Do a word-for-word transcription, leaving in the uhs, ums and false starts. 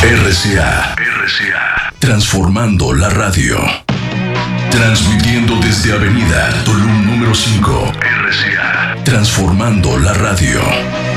R C A. R C A. Transformando la radio. Transmitiendo desde Avenida Tulum número cinco. R C A. Transformando la radio.